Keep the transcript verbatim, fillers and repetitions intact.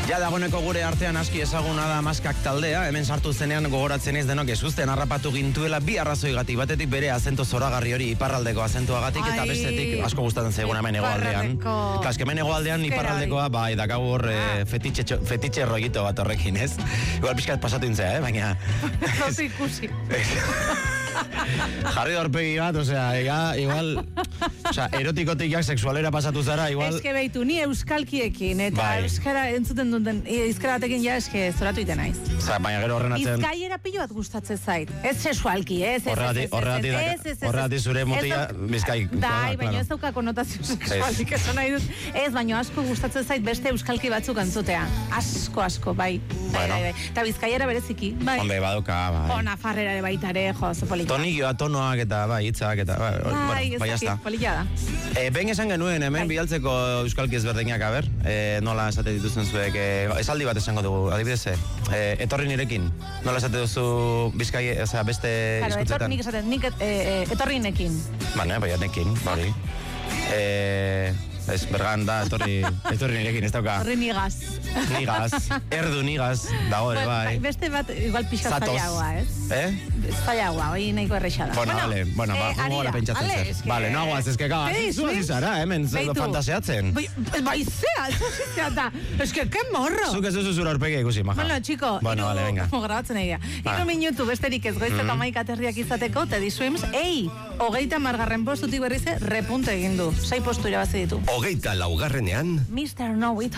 Ja dagoneko gure artean aski ezaguna da Maskak taldea, hemen sartu zenean gogoratzen ez denok ezuzten harrapatu gintuela bi arrazoigatik, batetik bere azento zoragarri hori iparraldeko azentuagatik eta bestetik asko gustatzen zaiguna hemen hegoaldean. Kaske hemen hegoaldean iparraldekoa bai dakagu hor fetitxe fetitxe rollito bat horrekin, ez? Igual pizkat pasatu intzea, eh, baina ez ikusi. Jarri da horpegi bat, osea, igual, osea, erotikotik jak sexualera pasatu zara, igual... Eske beitu, ni euskalkiekin, eta bai. Euskara entzuten duten, euskara batekin ja eske zoratu iten naiz. Osea, baina gero horren atzen... Bizkaiera pilo bat gustatzen zait. Ez sexualki, ez, ez, ez, ez, horregatik zure mutia bizkaik. Dai, baina ez dauka konotazio sexualik, ez nahi dut. Ez, baina asko gustatzen zait beste euskalki batzuk antzutea. Asko, asko, bai. Bai, bai, bai. Eta bizkaiera bereziki, bai. Onde, baduka, bai. Ona farrera ere baitare, jo, ze polita. Tonigioa, tonoak eta, bai, hitzak eta, bai, bai, bueno, bai, jazta. Polilla da. E, ben esan genuen, hemen bai. Bialtzeko euskalki ezberdinak, aber, e, nola esate dituzten zuek, e, esaldi bat esango dugu, adibidez, e, etorri nirekin, nola esate duzu bizkai, osea, beste claro, hizkuntzetan. Claro, nik esaten, nik e, e, etorri nekin. Bane, bai, nekin, bari. Eh... Ez, bergan da, etorri, etorri nirekin, ez dauka. Etorri nigaz. Nigaz, erdu nigaz, dago ere, bai. Beste bat, igual pixka zailagoa, ez? Eh? Zailagoa, hoi nahiko errexada. Bueno, vale, bueno, ba, jongo gara pentsatzen zer. Vale, no aguaz, ez que kaga, zua zizara, hemen, fantaseatzen. Bai, zea, zuzizea da. Ez que, ke morro. Zuk ez duzu zura horpegi ikusi, maja. Bueno, chico, bueno, vale, venga. Como grabatzen egia. Iru minutu besterik ez goizeta maik aterriak izateko, Teddy Swims, ei, hogeita margarren postutik berrize, repunte egin du. Sei postu irabazi ditu. Hogeita laugarrenean mister No It